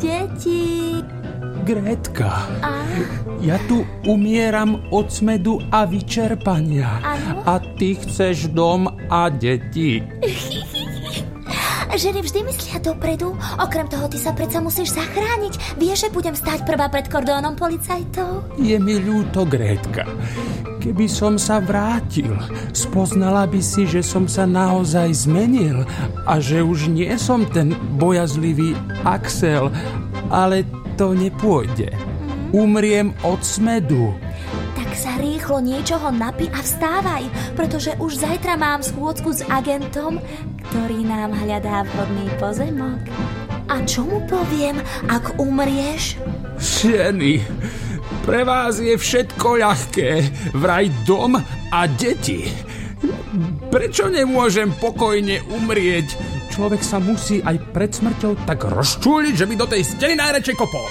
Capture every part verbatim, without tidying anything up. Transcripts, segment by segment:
deti. Grétka, A? ja tu umieram od smedu a vyčerpania. Áno? A ty chceš dom a deti. Ženy vždy myslia dopredu. Okrem toho, ty sa predsa musíš zachrániť. Vieš, že budem stáť prvá pred kordónom policajtov? Je mi ľúto, Grétka. Keby som sa vrátil, spoznala by si, že som sa naozaj zmenil a že už nie som ten bojazlivý Axel, ale to nepôjde. Umriem od smedu. Tak sa rýchlo niečoho napí a vstávaj, pretože už zajtra mám schôdzku s agentom, ktorý nám hľadá vhodný pozemok. A čo mu poviem, ak umrieš? Ženy, pre vás je všetko ľahké, vraj dom a deti. Prečo nemôžem pokojne umrieť? Človek sa musí aj pred smrťou tak rozčúliť, že by do tej steny najradšej kopol.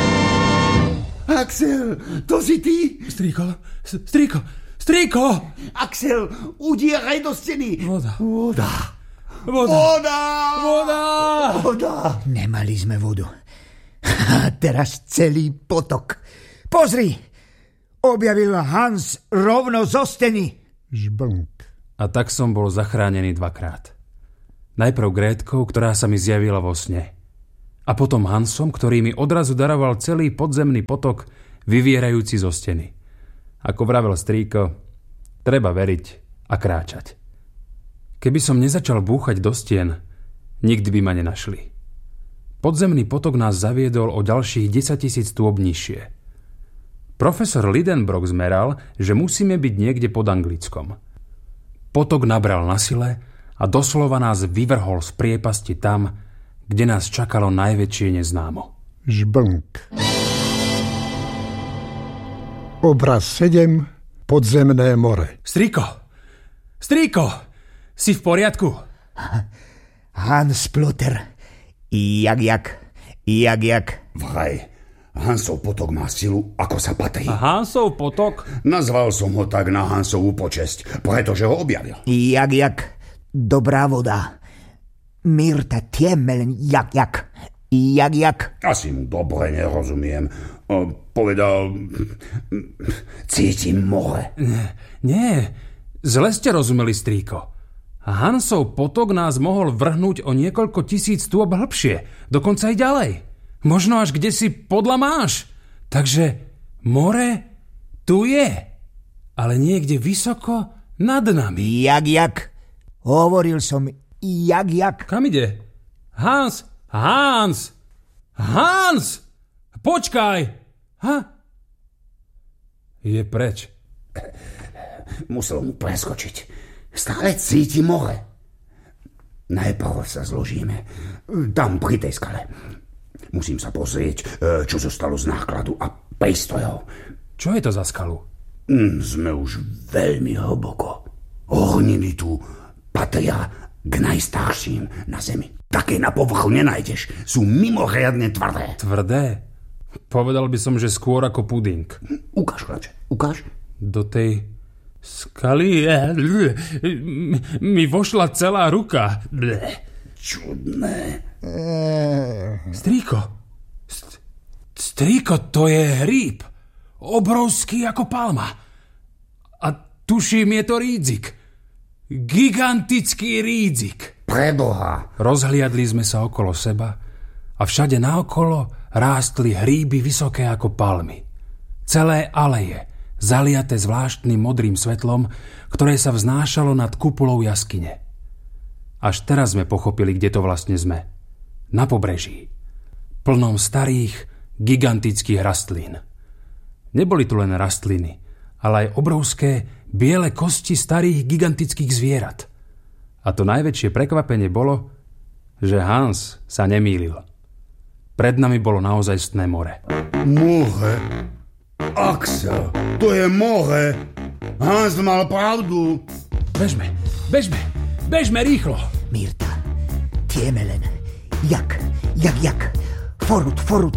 Axel, to si ty? Strýko, strýko, strýko! Axel, udieraj do steny. Voda. Voda. Voda. Voda. Voda. Voda. Nemali sme vodu. A teraz celý potok. Pozri, objavil Hans rovno zo steny. Žblnk. A tak som bol zachránený dvakrát. Najprv Grétkou, ktorá sa mi zjavila vo sne. A potom Hansom, ktorý mi odrazu daroval celý podzemný potok, vyvierajúci zo steny. Ako vravel strýko, treba veriť a kráčať. Keby som nezačal búchať do stien, nikdy by ma nenašli. Podzemný potok nás zaviedol o ďalších desaťtisíc stôp nižšie. Profesor Lidenbrock zmeral, že musíme byť niekde pod Anglickom. Potok nabral na sile a doslova nás vyvrhol z priepasti tam, kde nás čakalo najväčšie neznámo. Žblnk. Obraz sedem. Podzemné more. Strýko! Strýko! Si v poriadku? Hans Plotter. Jak, jak. Jak, jak. Vraj, Hansov potok má silu, ako sa patrí. A Hansov potok? Nazval som ho tak na Hansovú počesť, pretože ho objavil. Jak, jak. Dobrá voda. Mirta Tiemelen, jak, jak. Jak, jak. Asi mu dobre nerozumiem. O, povedal... Cítim more. Nie, nie. Zle ste rozumeli, strýko. Hansov potok nás mohol vrhnúť o niekoľko tisíc stôp hlbšie. Dokonca aj ďalej. Možno až kde si podľa máš. Takže more tu je. Ale niekde vysoko nad nami. Jak, jak. Hovoril som... Jak, jak? Kam ide? Hans! Hans! Hans! Počkaj! Ha? Je preč. Musel mu preskočiť. Stále cíti more. Najprv sa zložíme. Tam pri tej skale. Musím sa pozrieť, čo zostalo z nákladu a prístrojov. Čo je to za skalu? Mm, sme už veľmi hlboko. Horniny tu patria k najstarším na zemi. Také na povrchu nenájdeš. Sú mimoriadne tvrdé. Tvrdé? Povedal by som, že skôr ako puding. Ukáž, chlapče, ukáž. Do tej skaly mi vošla celá ruka. Čudné. Strýko. St- strýko, to je hríb. Obrovský ako palma. A tuším, je to rídzik. Gigantický rídzik. Preboha. Rozhliadli sme sa okolo seba a všade naokolo rástli hríby vysoké ako palmy. Celé aleje, zaliate zvláštnym modrým svetlom, ktoré sa vznášalo nad kupolou jaskyne. Až teraz sme pochopili, kde to vlastne sme. Na pobreží. Plnom starých, gigantických rastlín. Neboli tu len rastliny, ale aj obrovské, biele kosti starých gigantických zvierat. A to najväčšie prekvapenie bolo, že Hans sa nemýlil. Pred nami bolo naozajstné more. More? Axel, to je more. Hans mal pravdu. Bežme, bežme, bežme rýchlo. Mirta, Tiemelen, jak, jak, jak. Forut, forut.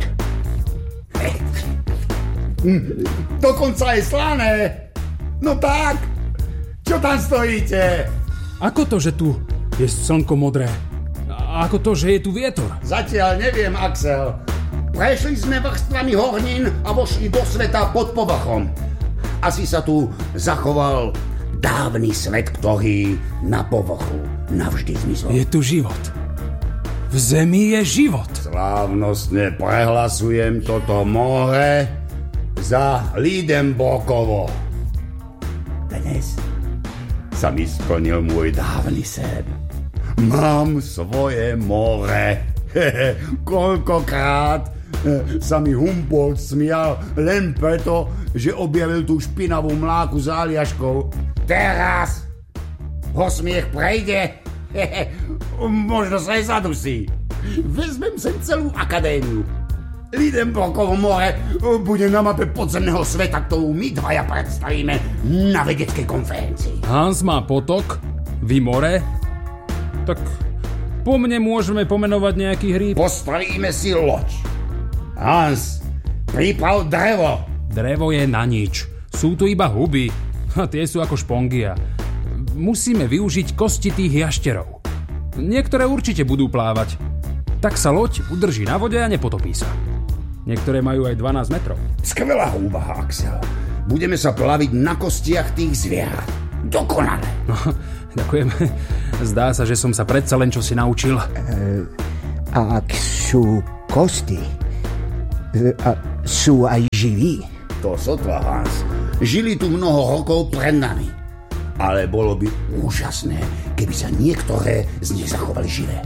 Dokonca je slané. No tak, čo tam stojíte? Ako to, že tu je slnko modré? A ako to, že je tu vietor? Zatiaľ neviem, Axel. Prešli sme vrstvami hornín a vošli do sveta pod povrchom. Asi sa tu zachoval dávny svet, ktorý na povrchu navždy zmizol. Je tu život. V zemi je život. Slávnostne prehlasujem toto more za Lidenbrokovo. Dnes sa mi splnil môj dávny sen. Mám svoje more. Hehe, koľkokrát sa mi Humboldt smial len preto, že objavil tú špinavú mláku s Aliaškou. Teraz ho smiech prejde. Hehe, možno sa aj zadusí. Vezmem sem celú akadémiu. Lidenbrokovo more bude na mape podzemného sveta, ktorú my dvaja predstavíme na vedeckej konferencii. Hans má potok, vy more. Tak po mne môžeme pomenovať nejaký hríb. Postavíme si loď. Hans, priprav drevo. Drevo je na nič. Sú tu iba huby. A tie sú ako špongia. Musíme využiť kosti tých jašterov. Niektoré určite budú plávať. Tak sa loď udrží na vode a nepotopí sa. Niektoré majú aj dvanásť metrov. Skvelá úvaha, Axel. Budeme sa plaviť na kostiach tých zvierat. Dokonale. No, ďakujem. Zdá sa, že som sa predsa len čosi naučil. E, ak sú kosti, e, a sú aj živí? To sotva, Hans. Žili tu mnoho rokov pred nami. Ale bolo by úžasné, keby sa niektoré z nich zachovali živé.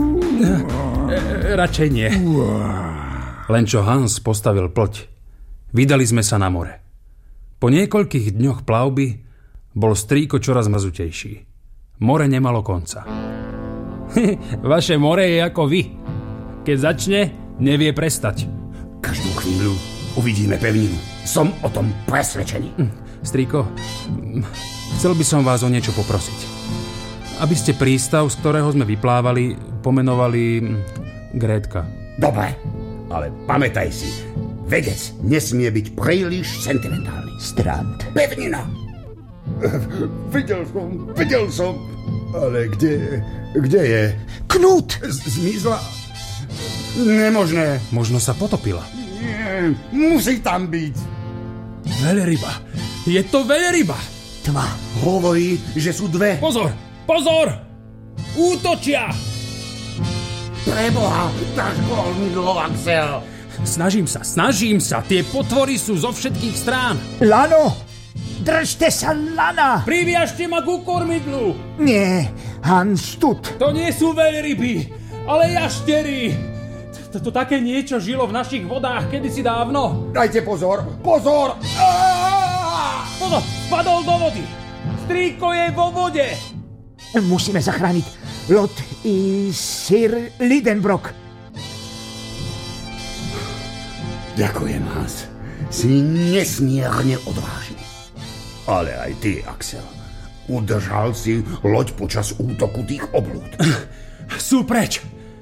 E, radšej nie. Len čo Hans postavil ploť, vydali sme sa na more. Po niekoľkých dňoch plavby bol strýko čoraz mrzutejší. More nemalo konca. Vaše more je ako vy. Keď začne, nevie prestať. Každú chvíľu uvidíme pevninu. Som o tom presvedčený. Strýko, chcel by som vás o niečo poprosiť. Aby ste prístav, z ktorého sme vyplávali, pomenovali Grétka. Dobre. Ale pamätaj si, vedec nesmie byť príliš sentimentálny. Strand. Pevnina! Videl som, videl som. Ale kde, kde je? Knut! Z- zmizla? Nemožné. Možno sa potopila. Nie, musí tam byť. Veľryba. Je to veľryba. Tma. Hovorí, že sú dve. Pozor, pozor! Útočia! Preboha, tak kormidlo, Axel. Snažím sa, snažím sa. Tie potvory sú zo všetkých strán. Lano! Držte sa, Lana! Priviažte ma ku kormidlu. Nie, Hans, tut. To nie sú veľryby, ale jaštery. To také niečo žilo v našich vodách kedysi dávno. Dajte pozor, pozor! Pozor, spadol do vody. Strýko je vo vode. Musíme zachrániť Lot i Sir Lidenbrok. Ďakujem, Hans. Si nesmierne odvážny. Ale aj ty, Axel. Udržal si loď počas útoku tých oblúd. Sú preč.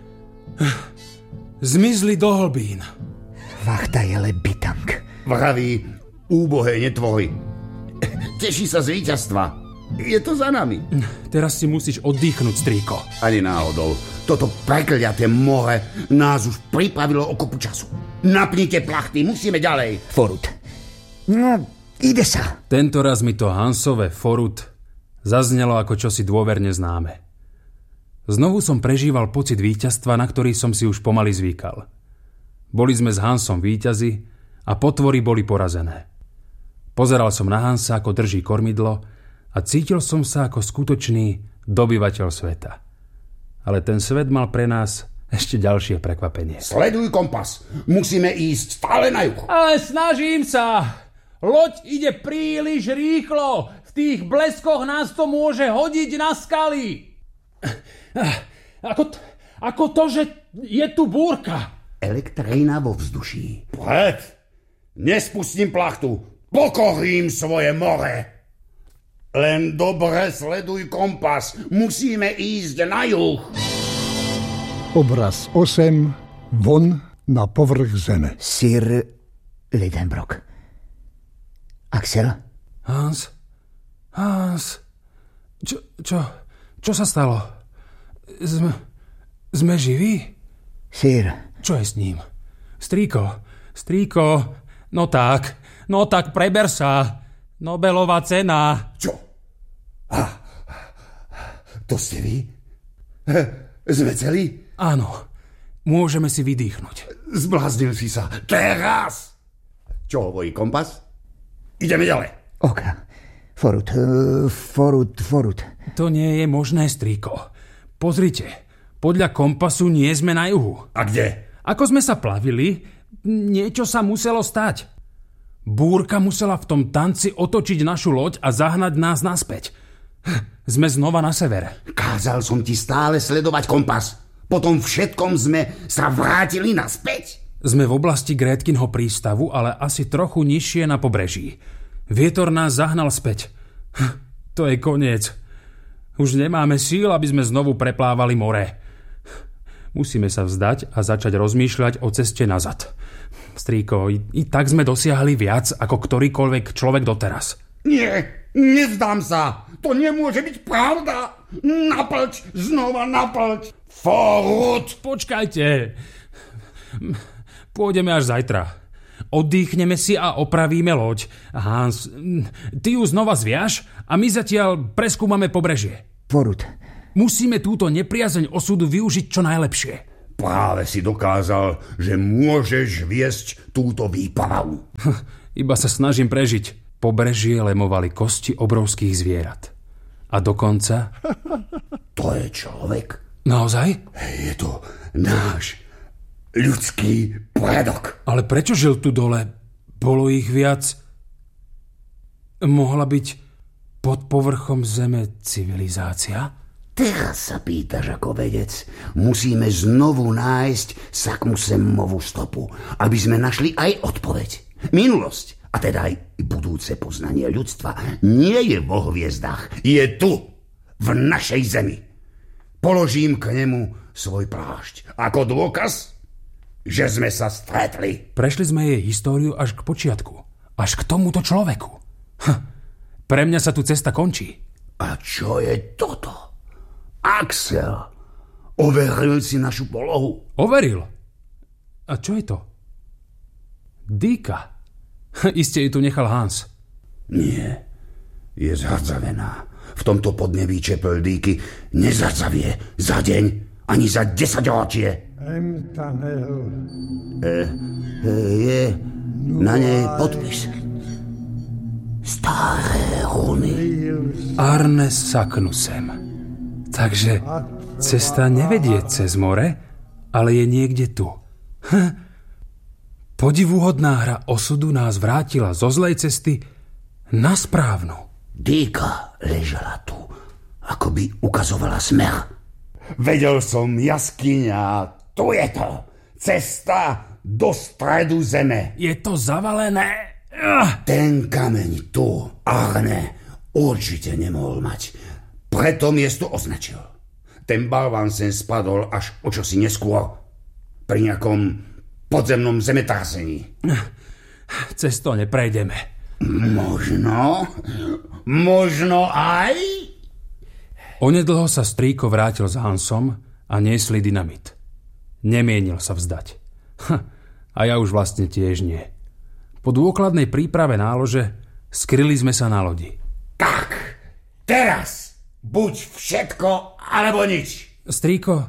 Zmizli do hlbín. Vachtajele bitang. Vraví úbohé netvory. Teší sa z víťazstva. Je to za nami. Teraz si musíš oddychnúť, strýko. Ani náhodou. Toto prekliaté more nás už pripravilo o kopu času. Napnite plachty, musíme ďalej. Forut. No, ide sa. Tento raz mi to Hansové forut zaznelo ako čosi dôverne známe. Znovu som prežíval pocit víťazstva, na ktorý som si už pomaly zvykal. Boli sme s Hansom víťazi a potvory boli porazené. Pozeral som na Hansa, ako drží kormidlo, a cítil som sa ako skutočný dobyvateľ sveta. Ale ten svet mal pre nás ešte ďalšie prekvapenie. Sleduj kompas. Musíme ísť stále na juh. Ale snažím sa. Loď ide príliš rýchlo. V tých bleskoch nás to môže hodiť na skaly. Ako, t- ako to, že je tu búrka. Elektrína vo vzduší. Pred. Nespustím plachtu. Pokorím svoje more. Len dobre sleduj kompas. Musíme ísť na juh. Obraz osem. Von na povrch zeme. Sir Lidenbrok. Axel? Hans? Hans? Čo, čo, čo sa stalo? Sme, sme živí? Sir. Čo je s ním? Strýko, strýko, no tak, no tak preber sa. Nobelová cena. Čo? Ah, to ste vy? Sme celí? Áno, môžeme si vydýchnuť. Zbláznil si sa. Teraz! Čo hovorí kompas? Ideme ďalej. Oka. Forut, uh, forut, forut. To nie je možné, strýko. Pozrite, podľa kompasu nie sme na juhu. A kde? Ako sme sa plavili, niečo sa muselo stať. Búrka musela v tom tanci otočiť našu loď a zahnať nás naspäť. Sme znova na severe. Kázal som ti stále sledovať kompas. Potom všetkom sme sa vrátili naspäť. Sme v oblasti Grétkinho prístavu, ale asi trochu nižšie na pobreží. Vietor nás zahnal späť. To je koniec. Už nemáme síl, aby sme znovu preplávali more. Musíme sa vzdať a začať rozmýšľať o ceste nazad. Strýko, i, i tak sme dosiahli viac ako ktorýkoľvek človek doteraz. Nie, nevzdám sa. To nemôže byť pravda. Naplť, znova naplť. Forut! Počkajte. Pôjdeme až zajtra. Oddychneme si a opravíme loď. Hans, ty ju znova zviaž a my zatiaľ preskúmame pobrežie. Forut. Musíme túto nepriazeň osudu využiť čo najlepšie. Práve si dokázal, že môžeš viesť túto výpravu. Iba sa snažím prežiť. Pobrežie lemovali kosti obrovských zvierat. A dokonca... To je človek. Naozaj? Je to náš ľudský predok. Ale prečo žil tu dole? Bolo ich viac? Mohla byť pod povrchom zeme civilizácia? Teraz sa pýtaš ako vedec. Musíme znovu nájsť Sakmusemovú stopu, aby sme našli aj odpoveď. Minulosť, a teda aj budúce poznanie ľudstva, nie je vo hviezdách. Je tu, v našej zemi. Položím k nemu svoj plášť. Ako dôkaz, že sme sa stretli. Prešli sme jej históriu až k počiatku. Až k tomuto človeku. Hm. Pre mňa sa tu cesta končí. A čo je toto? Axel, overil si našu polohu? Overil? A čo je to? Dýka. Iste ju tu nechal Hans. Nie, je zhrdzavená. V tomto podnebí čepel dýky nezhrdzavie za deň ani za desaťročie. E, e, je na nej podpis. Staré runy. Arne Saknussemm. Takže cesta nevedie cez more, ale je niekde tu. Hm. Podivuhodná hra osudu nás vrátila zo zlej cesty na správnu. Dýka ležala tu, ako by ukazovala smer. Vedel som, jaskyňa, tu je to. Cesta do stredu zeme. Je to zavalené. Ten kameň tu, Arne, určite nemohol mať. Preto miesto označil. Ten balván sem spadol až o čosi neskôr. Pri nejakom podzemnom zemetrasení. Cez to neprejdeme. Možno. Možno aj. Onedlho sa strýko vrátil s Hansom a niesli dynamit. Nemienil sa vzdať. A ja už vlastne tiež nie. Po dôkladnej príprave nálože skryli sme sa na lodi. Tak, teraz buď všetko, alebo nič. Strýko,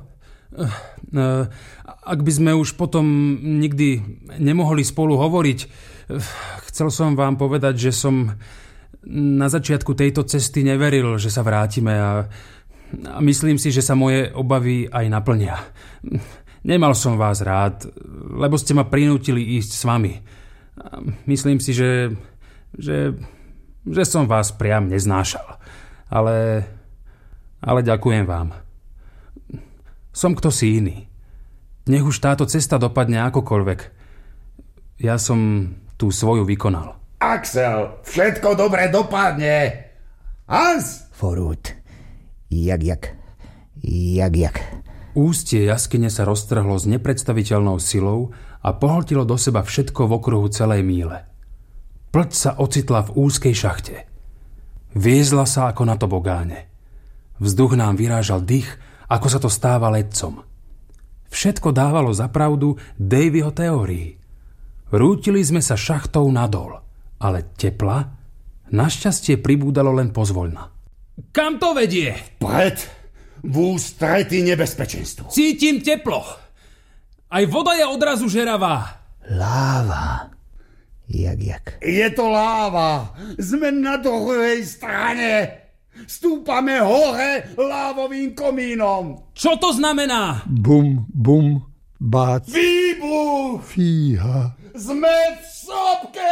ak by sme už potom nikdy nemohli spolu hovoriť, chcel som vám povedať, že som na začiatku tejto cesty neveril, že sa vrátime a, a myslím si, že sa moje obavy aj naplnia. Nemal som vás rád, lebo ste ma prinútili ísť s vami. Myslím si, že, že, že som vás priam neznášal. Ale, ale ďakujem vám. Som kto si iný. Nech už táto cesta dopadne akokoľvek. Ja som tú svoju vykonal. Axel, všetko dobre dopadne. Hans! Forut. Jak, jak. Jak, jak. Ústie jaskyne sa roztrhlo s nepredstaviteľnou silou a pohltilo do seba všetko v okruhu celej míle. Plť sa ocitla v úzkej šachte. Viezla sa ako na tobogáne. Vzduch nám vyrážal dých, ako sa to stáva letcom. Všetko dávalo za pravdu Davyho teórii. Rútili sme sa šachtou nadol, ale tepla našťastie pribúdalo len pozvoľna. Kam to vedie? Pred, v ústretí nebezpečenstvu. Cítim teplo. Aj voda je odrazu žeravá. Láva. Jak, jak. Je to láva. Sme na druhej strane. Stúpame hore lávovým komínom. Čo to znamená? Bum, bum, bác. Výbuch! Fíha. Sme v sopke!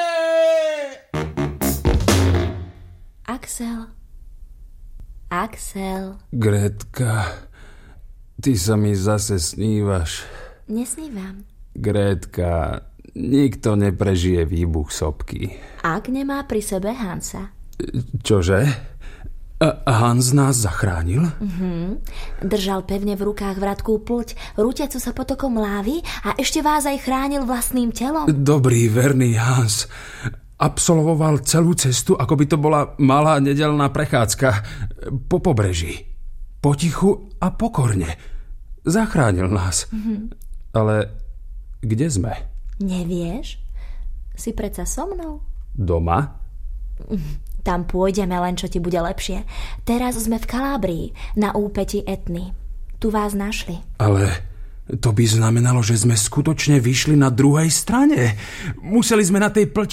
Axel. Axel. Grétka, ty sa mi zase snívaš. Nesnívam. Grétka, nikto neprežije výbuch sopky. Ak nemá pri sebe Hansa. Čože? A Hans nás zachránil? Mhm. Držal pevne v rukách vratkú ploť, rútiacu sa potokom lávy a ešte vás aj chránil vlastným telom. Dobrý, verný Hans. Absolvoval celú cestu, ako by to bola malá nedeľná prechádzka po pobreží. Potichu a pokorne. Zachránil nás. Mhm. Ale kde sme? Nevieš? Si predsa so mnou? Doma? Tam pôjdeme, len čo ti bude lepšie. Teraz sme v Kalábrii, na úpeti Etny. Tu vás našli. Ale to by znamenalo, že sme skutočne vyšli na druhej strane. Museli sme na tej plti